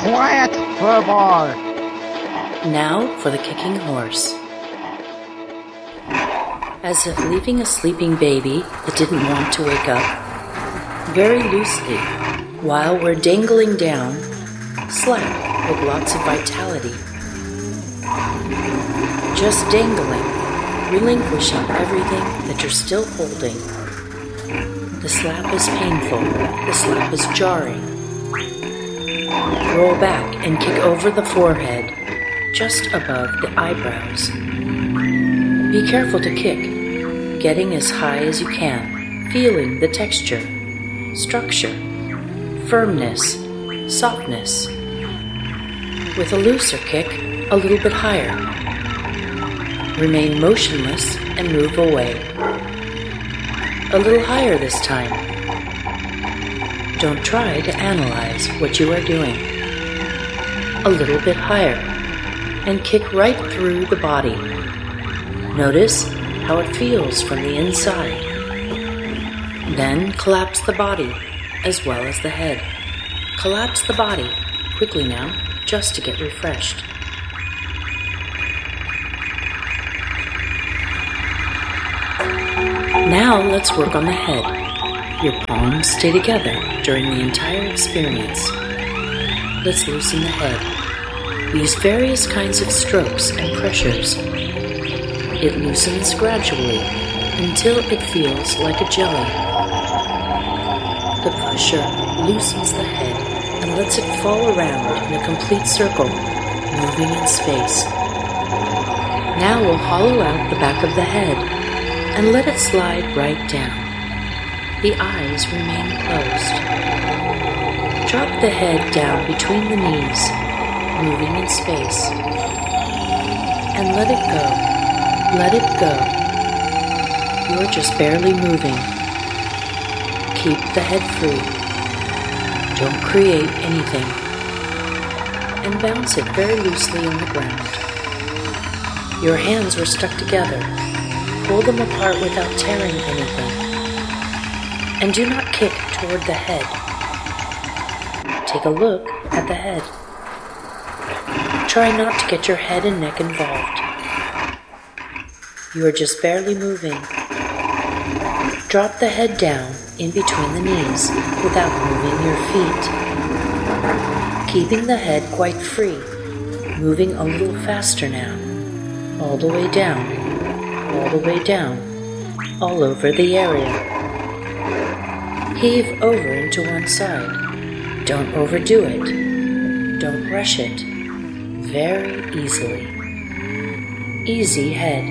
Quiet, Furball! Now for the kicking horse. As if leaving a sleeping baby that didn't want to wake up, very loosely, while we're dangling down, slap with lots of vitality. Just dangling, relinquishing everything that you're still holding. The slap is painful, the slap is jarring. Roll back and kick over the forehead, just above the eyebrows. Be careful to kick, getting as high as you can, feeling the texture, structure, firmness, softness. With a looser kick, a little bit higher. Remain motionless and move away. A little higher this time. Don't try to analyze what you are doing. A little bit higher, and kick right through the body. Notice how it feels from the inside. Then collapse the body as well as the head. Collapse the body quickly now, just to get refreshed. Now let's work on the head. Your palms stay together during the entire experience. Let's loosen the head. Use various kinds of strokes and pressures. It loosens gradually until it feels like a jelly. The pressure loosens the head and lets it fall around in a complete circle, moving in space. Now we'll hollow out the back of the head and let it slide right down. The eyes remain closed. Drop the head down between the knees, moving in space. And let it go. Let it go. You're just barely moving. Keep the head free. Don't create anything. And bounce it very loosely on the ground. Your hands were stuck together. Pull them apart without tearing anything. And do not kick toward the head. Take a look at the head. Try not to get your head and neck involved. You are just barely moving. Drop the head down in between the knees without moving your feet. Keeping the head quite free, moving a little faster now. All the way down, all the way down, all over the area. Heave over into one side. Don't overdo it. Don't rush it. Very easily. Easy head.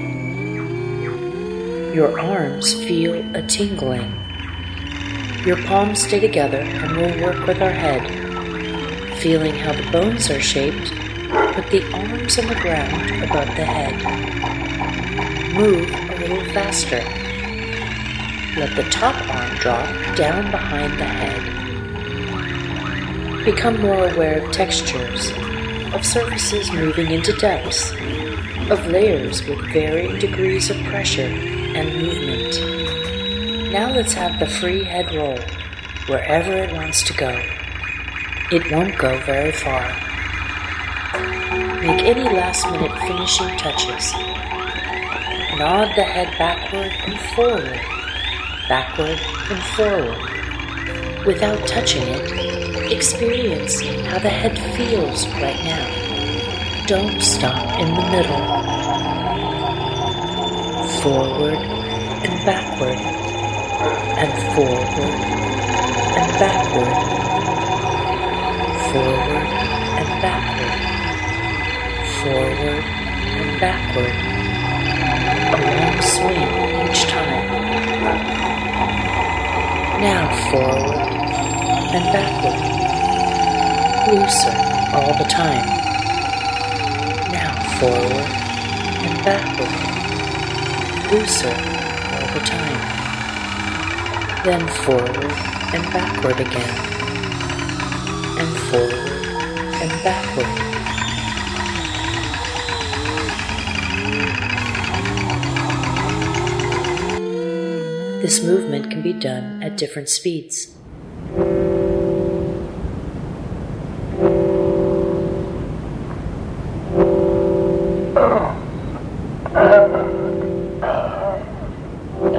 Your arms feel a tingling. Your palms stay together and we'll work with our head. Feeling how the bones are shaped, put the arms on the ground above the head. Move a little faster. Let the top arm drop down behind the head. Become more aware of textures, of surfaces moving into depths, of layers with varying degrees of pressure and movement. Now let's have the free head roll wherever it wants to go. It won't go very far. Make any last-minute finishing touches. Nod the head backward and forward. Backward and forward. Without touching it, experience how the head feels right now. Don't stop in the middle. Forward and backward, and forward and backward. Forward and backward. Forward and backward. A long swing each time. Now forward and backward. Looser all the time. Now forward and backward. Looser all the time. Then forward and backward again. And forward and backward. This movement can be done at different speeds. Oh.